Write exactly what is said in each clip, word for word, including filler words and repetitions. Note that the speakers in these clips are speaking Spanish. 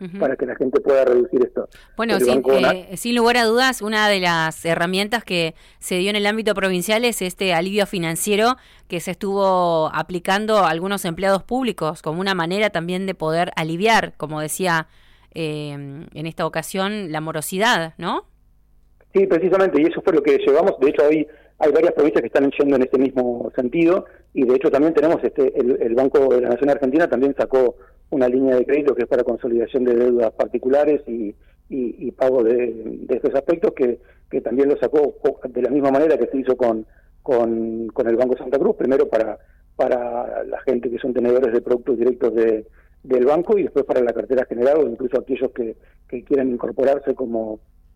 uh-huh. para que la gente pueda reducir esto. Bueno, sin, eh, sin lugar a dudas, una de las herramientas que se dio en el ámbito provincial es este alivio financiero que se estuvo aplicando a algunos empleados públicos como una manera también de poder aliviar, como decía eh, en esta ocasión, la morosidad, ¿no? Sí, precisamente, y eso fue lo que llevamos. De hecho, hoy hay varias provincias que están yendo en ese mismo sentido, y de hecho también tenemos este el, el Banco de la Nación Argentina también sacó una línea de crédito que es para consolidación de deudas particulares y, y, y pago de, de estos aspectos, que, que también lo sacó de la misma manera que se hizo con, con, con el Banco Santa Cruz, primero para, para la gente que son tenedores de productos directos de, del banco, y después para la cartera general, o incluso aquellos que, que quieren incorporarse como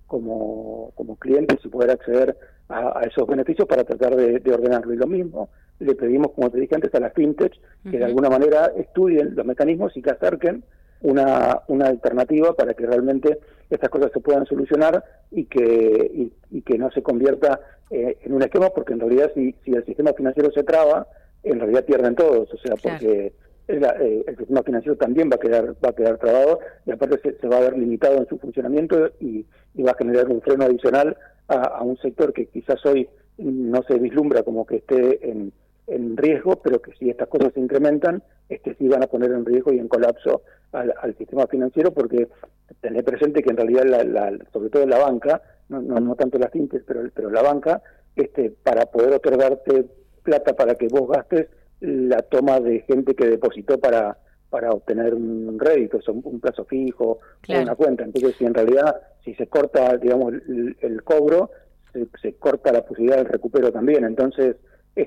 como como clientes y poder acceder a, a esos beneficios para tratar de, de ordenarlo. Y lo mismo le pedimos, como te dije antes, a las fintech que uh-huh. de alguna manera estudien los mecanismos y que acerquen una una alternativa para que realmente estas cosas se puedan solucionar y que y, y que no se convierta eh, en un esquema, porque en realidad si, si el sistema financiero se traba, en realidad pierden todos, o sea, claro. porque el, el sistema financiero también va a quedar va a quedar trabado, y aparte se, se va a ver limitado en su funcionamiento y, y va a generar un freno adicional a, a un sector que quizás hoy no se vislumbra como que esté en, en riesgo, pero que si estas cosas se incrementan, este sí van a poner en riesgo y en colapso al, al sistema financiero, porque tener presente que en realidad la, la, sobre todo la banca, no, no, no tanto las fintech, pero pero la banca, este para poder otorgarte plata para que vos gastes, la toma de gente que depositó para para obtener un rédito, un, un plazo fijo, claro. o una cuenta. Entonces, si en realidad, si se corta, digamos, el, el cobro, se, se corta la posibilidad del recupero también. Entonces,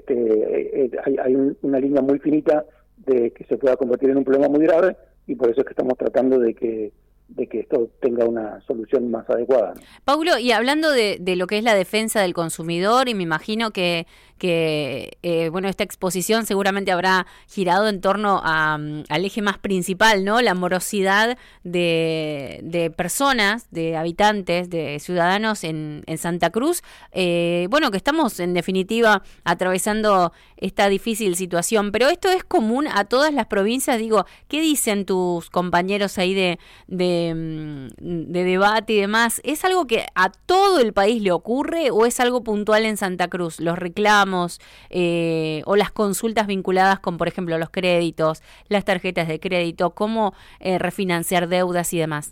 este eh, hay, hay un, una línea muy finita de que se pueda convertir en un problema muy grave, y por eso es que estamos tratando de que de que esto tenga una solución más adecuada, ¿no? Paulo, y hablando de, de lo que es la defensa del consumidor, y me imagino que, que eh, bueno, esta exposición seguramente habrá girado en torno a, al eje más principal, ¿no? La morosidad de, de personas, de habitantes, de ciudadanos en, en Santa Cruz. Eh, bueno, que estamos en definitiva atravesando esta difícil situación, pero esto es común a todas las provincias. Digo, ¿qué dicen tus compañeros ahí de, de de debate y demás? ¿Es algo que a todo el país le ocurre o es algo puntual en Santa Cruz? Los reclamos eh, o las consultas vinculadas con, por ejemplo, los créditos, las tarjetas de crédito, cómo eh, refinanciar deudas y demás.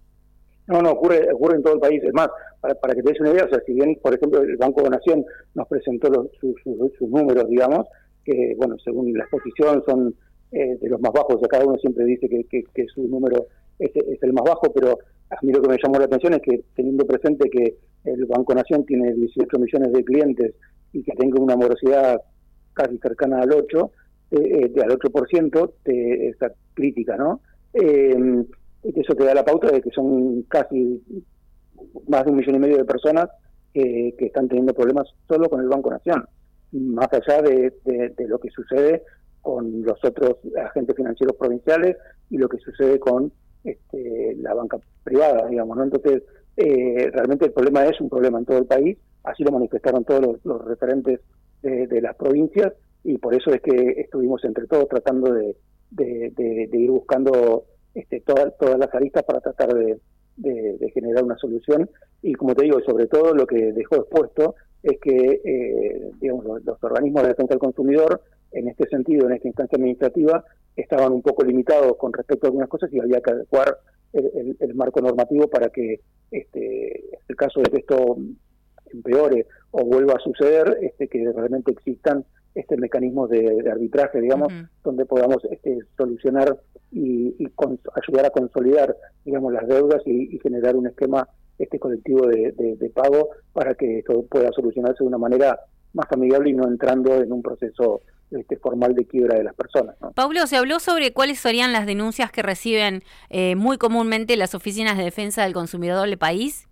No, no, ocurre ocurre en todo el país. Es más, para, para que te des una idea, o sea, si bien, por ejemplo, el Banco de Nación nos presentó los, sus, sus, sus números, digamos, que, bueno, según la exposición son eh, de los más bajos, o sea, cada uno siempre dice que, que, que su número es, es el más bajo, pero a mí lo que me llamó la atención es que, teniendo presente que el Banco Nación tiene dieciocho millones de clientes y que tenga una morosidad casi cercana al ocho, eh, de, al ocho por ciento, de esta crítica, ¿no? Eh, eso te da la pauta de que son casi más de un millón y medio de personas que, que están teniendo problemas solo con el Banco Nación, más allá de, de, de lo que sucede con los otros agentes financieros provinciales y lo que sucede con este, la banca privada, digamos, ¿no? Entonces, eh, realmente el problema es un problema en todo el país, así lo manifestaron todos los, los referentes de, de las provincias, y por eso es que estuvimos entre todos tratando de, de, de, de ir buscando este, todas, todas las aristas para tratar de, de, de generar una solución. Y como te digo, sobre todo lo que dejó expuesto es que eh, digamos, los, los organismos de defensa del consumidor, en este sentido, en esta instancia administrativa, estaban un poco limitados con respecto a algunas cosas, y había que adecuar el, el, el marco normativo para que, este, en el caso de que esto empeore o vuelva a suceder, este, que realmente existan este mecanismos de, de arbitraje, digamos, uh-huh. donde podamos este, solucionar y, y con, ayudar a consolidar, digamos, las deudas y, y generar un esquema este colectivo de, de, de pago para que esto pueda solucionarse de una manera más amigable y no entrando en un proceso este, formal de quiebra de las personas, ¿no? Paulo, se habló sobre cuáles serían las denuncias que reciben eh, muy comúnmente las oficinas de defensa del consumidor del país.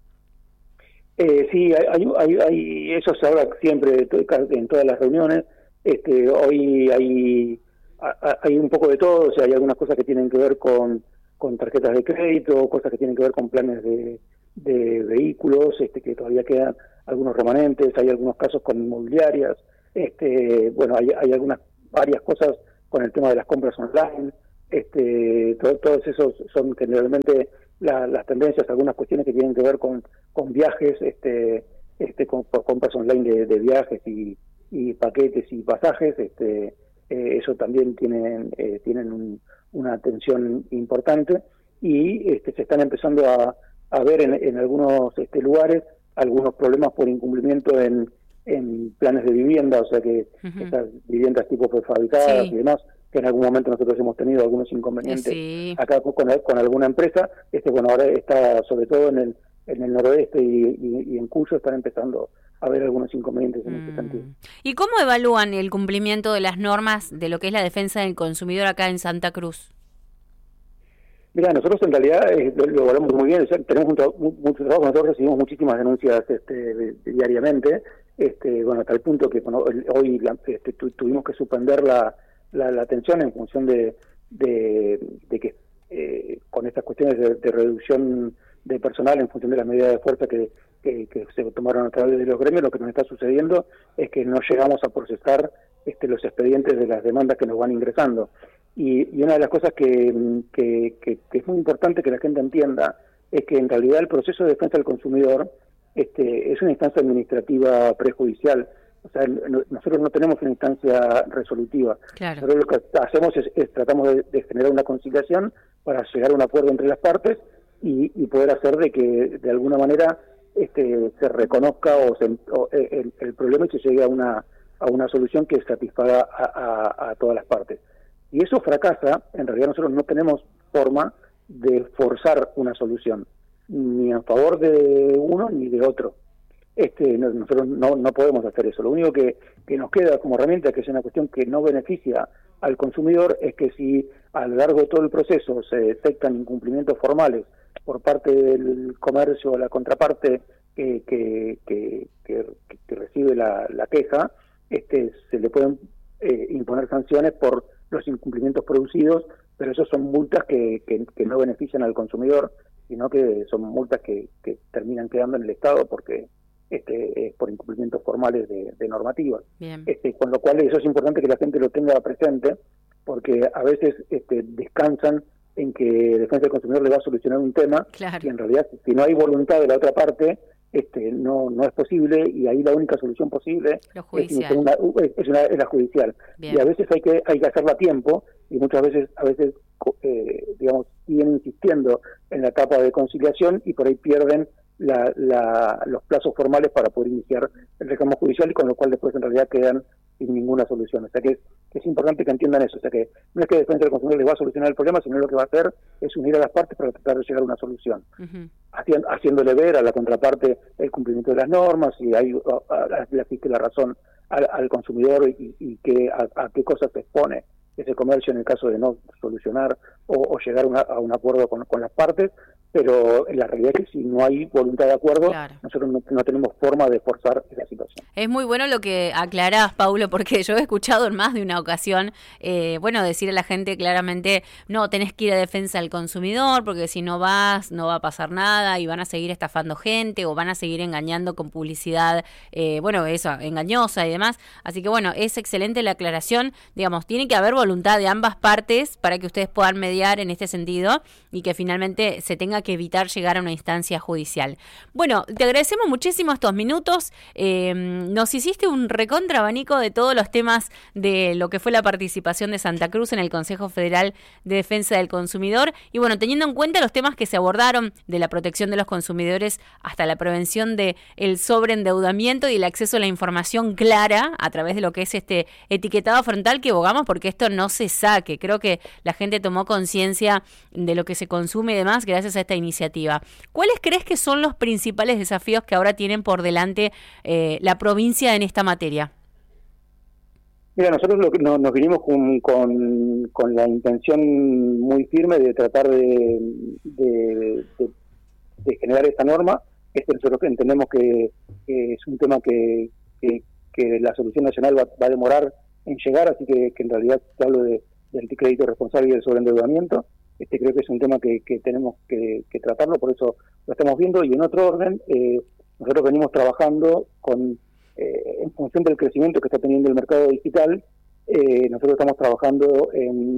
Eh, sí, hay, hay, hay, eso se habla siempre en todas las reuniones. Este, hoy hay hay un poco de todo, o sea, hay algunas cosas que tienen que ver con, con tarjetas de crédito, cosas que tienen que ver con planes de, de vehículos, este, que todavía quedan algunos remanentes, hay algunos casos con inmobiliarias, este, bueno, hay, hay algunas varias cosas con el tema de las compras online, este, to, todos esos son generalmente la, las tendencias, algunas cuestiones que tienen que ver con, con viajes, este, este, con, con compras online de, de viajes y, y paquetes y pasajes, este, eh, eso también tienen, eh, tienen un, una atención importante y este, se están empezando a, a ver en, en algunos este, lugares algunos problemas por incumplimiento en, en planes de vivienda, o sea que uh-huh. estas viviendas tipo prefabricadas sí. y demás, que en algún momento nosotros hemos tenido algunos inconvenientes sí. acá con, con alguna empresa, este bueno ahora está sobre todo en el en el noroeste y, y, y en Cuyo están empezando a haber algunos inconvenientes en mm. ese sentido. ¿Y cómo evalúan el cumplimiento de las normas de lo que es la defensa del consumidor acá en Santa Cruz? Mira, nosotros en realidad eh, lo, lo evaluamos muy bien, o sea, tenemos un tra- mucho trabajo, nosotros recibimos muchísimas denuncias este, de, de, diariamente, este, bueno, hasta el punto que bueno, hoy la, este, tu, tuvimos que suspender la, la, la atención en función de, de, de que eh, con estas cuestiones de, de reducción de personal en función de las medidas de fuerza que, que, que se tomaron a través de los gremios, lo que nos está sucediendo es que no llegamos a procesar este, los expedientes de las demandas que nos van ingresando. Y, y una de las cosas que, que, que, que es muy importante que la gente entienda es que en realidad el proceso de defensa del consumidor este, es una instancia administrativa prejudicial. O sea, no, nosotros no tenemos una instancia resolutiva. Claro. Nosotros lo que hacemos es, es tratamos de, de generar una conciliación para llegar a un acuerdo entre las partes y, y poder hacer de que de alguna manera este, se reconozca o, se, o el, el problema y se llegue a una, a una solución que satisfaga a, a, a todas las partes. Y eso fracasa, en realidad nosotros no tenemos forma de forzar una solución, ni en favor de uno ni de otro. Este, no, nosotros no, no podemos hacer eso. Lo único que, que nos queda como herramienta, que es una cuestión que no beneficia al consumidor, es que si a lo largo de todo el proceso se detectan incumplimientos formales por parte del comercio o la contraparte que, que, que, que, que recibe la, la queja, este, se le pueden eh, imponer sanciones por los incumplimientos producidos, pero esos son multas que, que, que no benefician al consumidor, sino que son multas que, que terminan quedando en el Estado porque este, es por incumplimientos formales de, de normativas. Este, con lo cual eso es importante que la gente lo tenga presente, porque a veces este, descansan en que Defensa del Consumidor le va a solucionar un tema, claro. y en realidad si no hay voluntad de la otra parte, este, no no es posible, y ahí la única solución posible es, una, es, una, es la judicial. Bien. Y a veces hay que hay que hacerla a tiempo, y muchas veces a veces eh, digamos siguen insistiendo en la etapa de conciliación y por ahí pierden la, la, los plazos formales para poder iniciar el reclamo judicial, y con lo cual después en realidad quedan sin ninguna solución. O sea que es, que es importante que entiendan eso. O sea que no es que Defensa del Consumidor les va a solucionar el problema, sino lo que va a hacer es unir a las partes para tratar de llegar a una solución. Uh-huh. Haciendo, haciéndole ver a la contraparte el cumplimiento de las normas, y ahí le asiste la razón al, al consumidor y, y que a, a qué cosas se expone ese comercio en el caso de no solucionar o, o llegar una, a un acuerdo con, con las partes. Pero la realidad es que si no hay voluntad de acuerdo, claro, nosotros no, no tenemos forma de forzar esa situación. Es muy bueno lo que aclarás, Paulo, porque yo he escuchado en más de una ocasión, eh, bueno, decir a la gente claramente, no, tenés que ir a defensa del consumidor, porque si no vas, no va a pasar nada, y van a seguir estafando gente, o van a seguir engañando con publicidad, eh, bueno, eso, engañosa y demás. Así que bueno, es excelente la aclaración. Digamos, tiene que haber voluntad de ambas partes para que ustedes puedan mediar en este sentido, y que finalmente se tenga que evitar llegar a una instancia judicial. Bueno, te agradecemos muchísimo estos minutos. Eh, nos hiciste un recontra abanico de todos los temas de lo que fue la participación de Santa Cruz en el Consejo Federal de Defensa del Consumidor. Y bueno, teniendo en cuenta los temas que se abordaron, de la protección de los consumidores hasta la prevención de el sobreendeudamiento y el acceso a la información clara a través de lo que es este etiquetado frontal, que abogamos porque esto no se saque. Creo que la gente tomó conciencia de lo que se consume y demás gracias a esta iniciativa. ¿Cuáles crees que son los principales desafíos que ahora tienen por delante eh, la provincia en esta materia? Mira, nosotros lo que nos, nos vinimos con, con, con la intención muy firme de tratar de, de, de, de generar esta norma. Este, nosotros entendemos que, que es un tema que, que, que la solución nacional va, va a demorar en llegar, así que, que en realidad te hablo de, del crédito responsable y del sobreendeudamiento. Este, creo que es un tema que, que tenemos que, que tratarlo, por eso lo estamos viendo. Y en otro orden, eh, nosotros venimos trabajando con eh, en función del crecimiento que está teniendo el mercado digital. Eh, nosotros estamos trabajando en,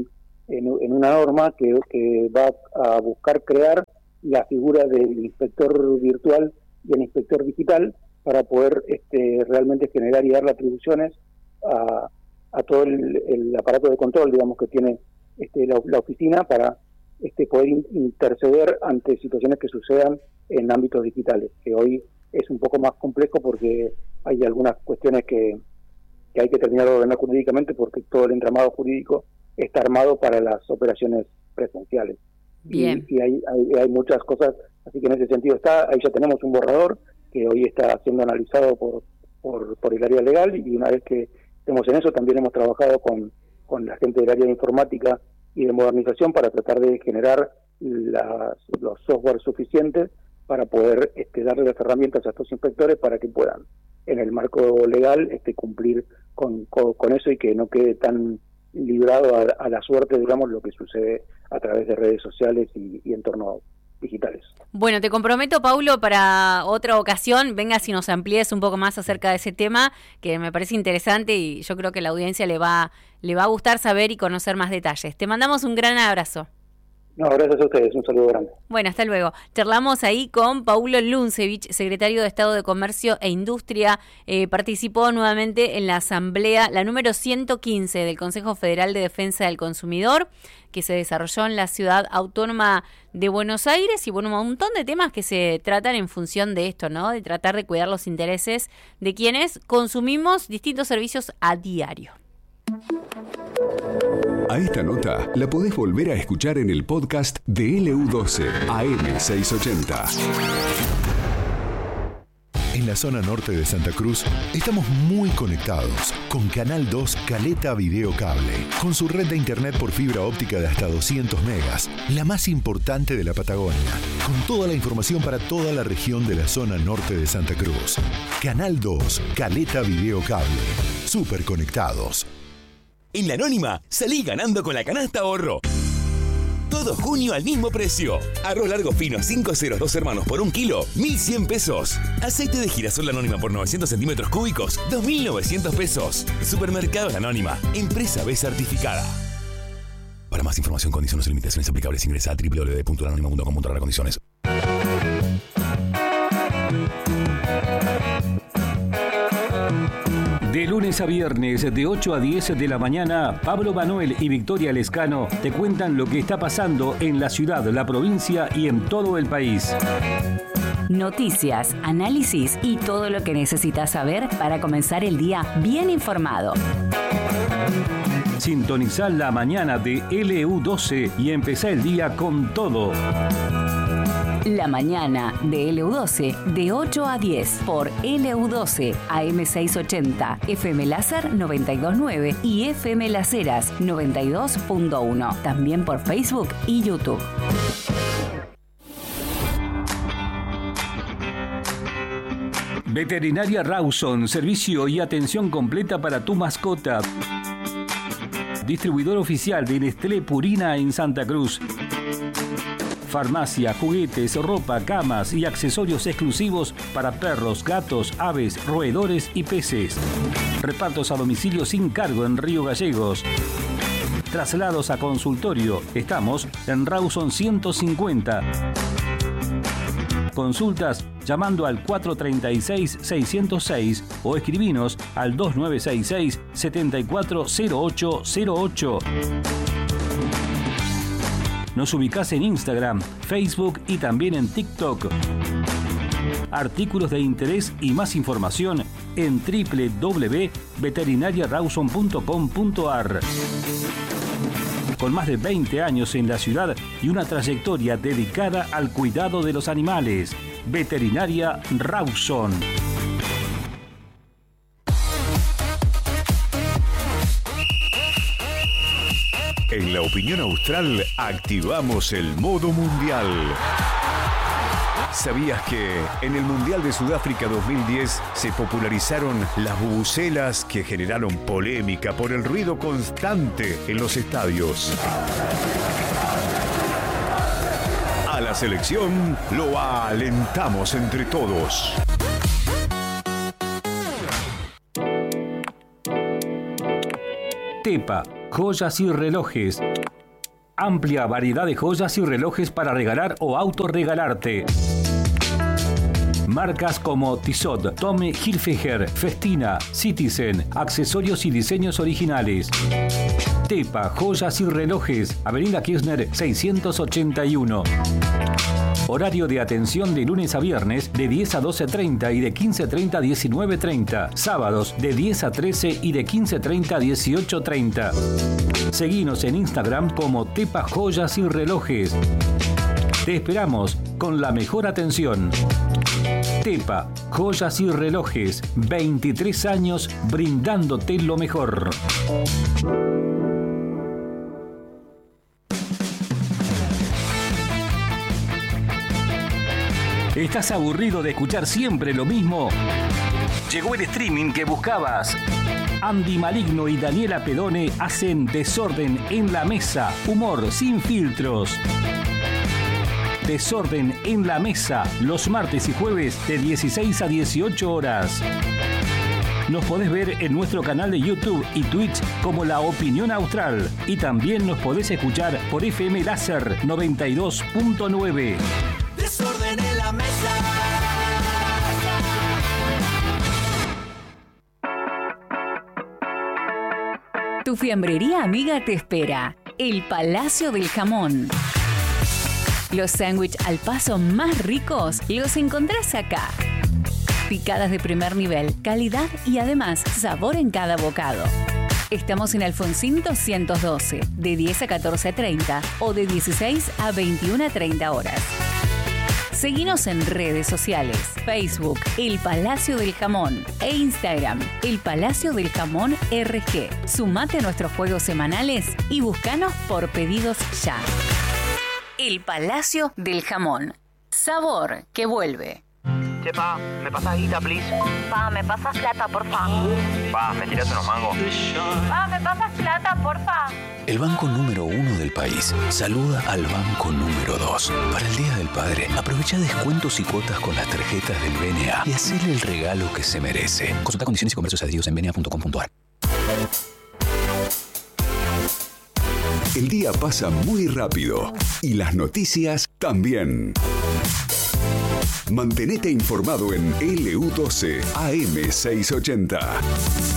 en, en una norma que, que va a buscar crear la figura del inspector virtual y el inspector digital para poder este, realmente generar y darle atribuciones a, a todo el, el aparato de control, digamos, que tiene este, la, la oficina para este, poder in, interceder ante situaciones que sucedan en ámbitos digitales, que hoy es un poco más complejo porque hay algunas cuestiones que, que hay que terminar de ordenar jurídicamente porque todo el entramado jurídico está armado para las operaciones presenciales. Bien. Y, y hay, hay, hay muchas cosas, así que en ese sentido está, ahí ya tenemos un borrador que hoy está siendo analizado por, por, por el área legal, y una vez que estemos en eso también hemos trabajado con, con la gente del área de informática y de modernización para tratar de generar las, los software suficientes para poder este, darle las herramientas a estos inspectores para que puedan, en el marco legal, este, cumplir con, con, con eso y que no quede tan librado a, a la suerte, digamos, lo que sucede a través de redes sociales y, y entornos digitales. Bueno, te comprometo, Paulo, para otra ocasión, vengas y nos amplíes un poco más acerca de ese tema, que me parece interesante y yo creo que a la audiencia le va, le va a gustar saber y conocer más detalles. Te mandamos un gran abrazo. No, gracias a ustedes, un saludo grande. Bueno, hasta luego. Charlamos ahí con Paulo Luncevich, secretario de Estado de Comercio e Industria. Eh, participó nuevamente en la asamblea, la número ciento quince del Consejo Federal de Defensa del Consumidor, que se desarrolló en la Ciudad Autónoma de Buenos Aires, y bueno, un montón de temas que se tratan en función de esto, ¿no? De tratar de cuidar los intereses de quienes consumimos distintos servicios a diario. A esta nota la podés volver a escuchar en el podcast de L U doce A M seiscientos ochenta. En la zona norte de Santa Cruz estamos muy conectados con Canal dos Caleta Video Cable, con su red de internet por fibra óptica de hasta doscientos megas, la más importante de la Patagonia, con toda la información para toda la región de la zona norte de Santa Cruz. Canal dos Caleta Video Cable, súper conectados. En La Anónima, salí ganando con la canasta ahorro. Todo junio al mismo precio. Arroz largo fino cinco ceros dos hermanos por un kilo, mil cien pesos. Aceite de girasol La Anónima por novecientos centímetros cúbicos, dos mil novecientos pesos. Supermercados La Anónima, empresa B certificada. Para más información, condiciones y limitaciones aplicables, ingresa a doble u doble u doble u punto la anónima punto com punto a r condiciones. De lunes a viernes, de ocho a diez de la mañana, Pablo Manuel y Victoria Lescano te cuentan lo que está pasando en la ciudad, la provincia y en todo el país. Noticias, análisis y todo lo que necesitas saber para comenzar el día bien informado. Sintonizá la mañana de L U doce y empezá el día con todo. La mañana de L U doce, de ocho a diez, por L U doce, A M seiscientos ochenta, F M Láser noventa y dos punto nueve y F M Las Heras noventa y dos punto uno. También por Facebook y YouTube. Veterinaria Rawson, servicio y atención completa para tu mascota. Distribuidor oficial de Nestlé Purina en Santa Cruz. Farmacia, juguetes, ropa, camas y accesorios exclusivos para perros, gatos, aves, roedores y peces. Repartos a domicilio sin cargo en Río Gallegos. Traslados a consultorio. Estamos en Rawson ciento cincuenta. Consultas llamando al cuatro tres seis, seis cero seis o escribinos al dos nueve seis seis, siete cuatro cero ocho cero ocho. Nos ubicás en Instagram, Facebook y también en TikTok. Artículos de interés y más información en doble u doble u doble u punto veterinaria rawson punto com punto a r. Con más de veinte años en la ciudad y una trayectoria dedicada al cuidado de los animales. Veterinaria Rawson. En la opinión austral activamos el modo mundial. ¿Sabías que en el Mundial de Sudáfrica dos mil diez se popularizaron las bubucelas que generaron polémica por el ruido constante en los estadios? A la selección lo alentamos entre todos. Tepa, joyas y relojes. Amplia variedad de joyas y relojes para regalar o autorregalarte. Marcas como Tissot, Tommy Hilfiger, Festina, Citizen, accesorios y diseños originales. Tepa, joyas y relojes, Avenida Kirchner seiscientos ochenta y uno. Horario de atención de lunes a viernes de diez a doce treinta y de quince treinta a diecinueve treinta. Sábados de diez a trece y de quince treinta a dieciocho treinta. Seguinos en Instagram como Tepa Joyas y Relojes. Te esperamos con la mejor atención. Tepa, joyas y relojes, veintitrés años brindándote lo mejor. ¿Estás aburrido de escuchar siempre lo mismo? Llegó el streaming que buscabas. Andy Maligno y Daniela Pedone hacen Desorden en la Mesa, humor sin filtros. Desorden en la Mesa, los martes y jueves de dieciséis a dieciocho horas. Nos podés ver en nuestro canal de YouTube y Twitch como La Opinión Austral. Y también nos podés escuchar por F M Láser noventa y dos punto nueve. Desorden en la Mesa. Tu fiambrería amiga te espera. El Palacio del Jamón. Los sándwiches al paso más ricos los encontrás acá. Picadas de primer nivel, calidad y además sabor en cada bocado. Estamos en Alfonsín doscientos doce, de diez a catorce treinta o de dieciséis a veintiuna treinta horas. Seguinos en redes sociales, Facebook, El Palacio del Jamón e Instagram, El Palacio del Jamón R G. Sumate a nuestros juegos semanales y búscanos por pedidos ya. El Palacio del Jamón. Sabor que vuelve. Che, pa, ¿me pasas guita, please? Pa, ¿me pasas plata, porfa? Pa, ¿me tirás unos mangos? Pa, ¿me pasas plata, porfa? El banco número uno del país saluda al banco número dos. Para el Día del Padre, aprovecha descuentos y cuotas con las tarjetas del B N A y hacele el regalo que se merece. Consulta condiciones y comercios adheridos en b n a punto com punto a r. El día pasa muy rápido y las noticias también. Mantenete informado en L U doce A M seiscientos ochenta.